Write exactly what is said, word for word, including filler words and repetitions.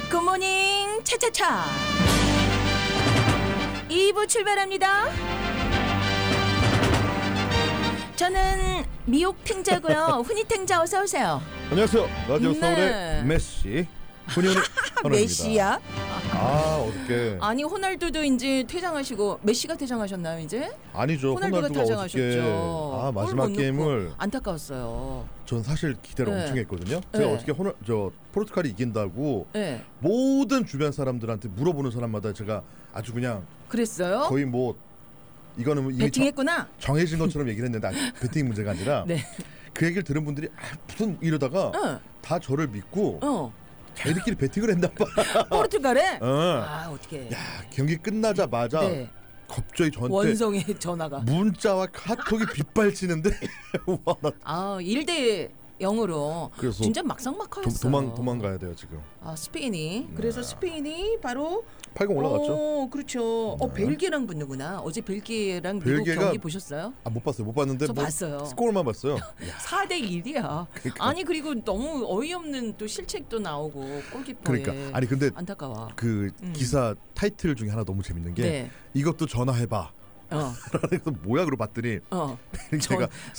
굿모닝 차차차 이 부 출발합니다. 저는 미옥 탱자고요. 훈이 탱자 어서 오세요. 안녕하세요. 라디오 네. 서울의 메시 훈이훈이 헌원입니다. 메시야? 아 어떻게? 아니 호날두도 이제 퇴장하시고 메시가 퇴장하셨나요 이제? 아니죠. 호날두가 호날두가 퇴장하셨죠. 어저께 아 마지막 골 못 게임을 넣고 안타까웠어요. 전 사실 기대를 네. 엄청 했거든요. 제가 네. 어저께 호날 저 포르투갈이 이긴다고 네. 모든 주변 사람들한테 물어보는 사람마다 제가 아주 그냥 그랬어요? 거의 뭐 이거는 이미 배팅했구나. 정, 정해진 것처럼 얘기를 했는데 아니, 배팅 문제가 아니라 네. 그 얘기를 들은 분들이 아, 무슨 이러다가 어. 다 저를 믿고 어. 자기들끼리 배팅을 했나 봐. 포르투갈에? 어. 아 어떻게? 야 경기 끝나자마자 네. 갑자기 저한테 원성의 전화가. 문자와 카톡이 빗발치는데 와, 나 아 일 대 영으로 그래서 진짜 막상막하였어요. 도, 도망 도망가야 돼요 지금. 아 스페인이 그래서 스페인이 바로 팔 강 올라갔죠. 어, 그렇죠. 어 네. 벨기에랑 붙는구나. 어제 벨기에랑 미국 벨기에가- 경기 보셨어요? 아 못 봤어요. 못 봤는데 저 뭐 봤어요. 스코어만 봤어요. 사 대 일이야. 그러니까. 아니 그리고 너무 어이없는 또 실책도 나오고 골키퍼에 그러니까 아니 근데 안타까워. 그 음. 기사 타이틀 중에 하나 너무 재밌는 게 네. 이것도 전화해봐. 어. 그래서 뭐야 그러고 봤더니 어. 제가